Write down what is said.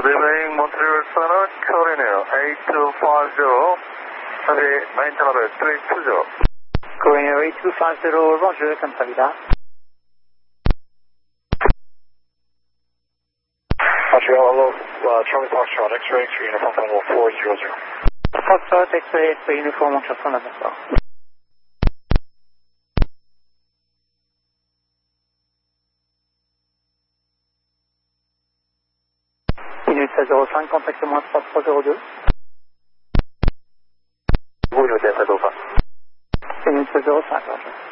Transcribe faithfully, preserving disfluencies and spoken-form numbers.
Good evening, Montreal Center, Carolina eight two five zero, heavy maintenance three two zero. Carolina eight two five zero, Roger, 감사합니다. Montreal, hello, uh, Charlie Foxtrot, X-ray, three uniform final four zero zero. Foxtrot, X-ray, three uniform, on Montreal, Canada. Minute seize zéro cinq, contact moins trois trois zéro deux. Vous, le D F A Dofa. Minute seize zéro cinq, Roger.